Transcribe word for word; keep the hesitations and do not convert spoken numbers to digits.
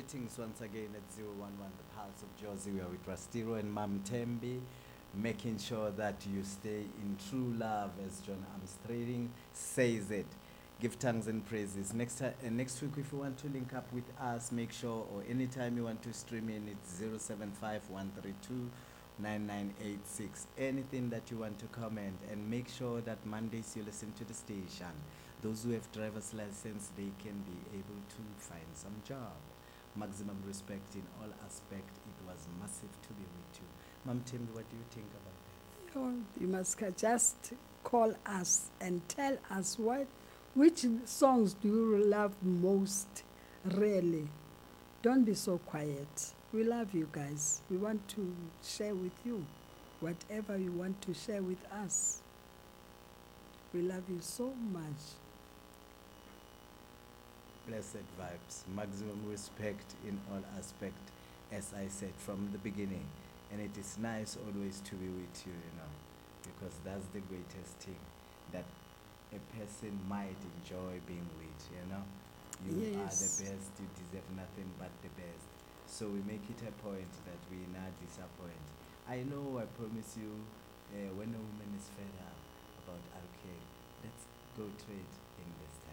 greetings once again at zero one one, the Pulse of Josie. We are with Rastiro and Mam Tembi, making sure that you stay in true love, as John Armstrong says it. Give thanks and praises. Next, ti- uh, next week, if you want to link up with us, make sure, or anytime you want to stream in, it's zero seven five one three two nine nine eight six. Anything that you want to comment, and make sure that Mondays you listen to the station. Those who have driver's license, they can be able to find some job. Maximum respect in all aspect. It was massive to be with you. Mam Tim, what do you think about that? Oh, you must ca- just call us and tell us what, which songs do you love most, really. Don't be so quiet. We love you guys. We want to share with you whatever you want to share with us. We love you so much. Blessed vibes, maximum respect in all aspect, as I said from the beginning. And it is nice always to be with you, you know, because that's the greatest thing that a person might enjoy being with, you know. You are the Yes. best, you deserve nothing but the best. So we make it a point that we not disappoint. I know, I promise you, uh, when a woman is fed up about okay, let's go trade in this